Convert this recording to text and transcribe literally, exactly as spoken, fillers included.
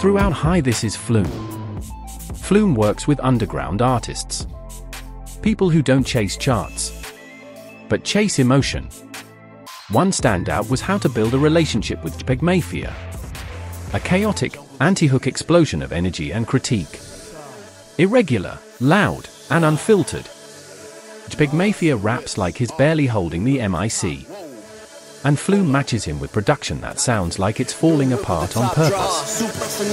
Throughout Hi, this is Flume. Flume works with underground artists. People who don't chase charts, but chase emotion. One standout was how to build a relationship with JPEG Mafia. A chaotic, anti-hook explosion of energy and critique. Irregular, loud, and unfiltered. JPEG Mafia raps like he's barely holding the mic. And Flume matches him with production that sounds like it's falling apart on purpose.